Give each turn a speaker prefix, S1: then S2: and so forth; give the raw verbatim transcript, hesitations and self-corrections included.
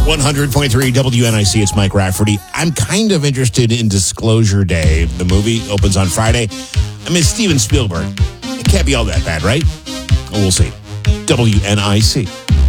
S1: one hundred point three W N I C, it's Mike Rafferty. I'm kind of interested in Disclosure Day. The movie opens on Friday. I mean, Steven Spielberg. It can't be all that bad, right? We'll see. W N I C.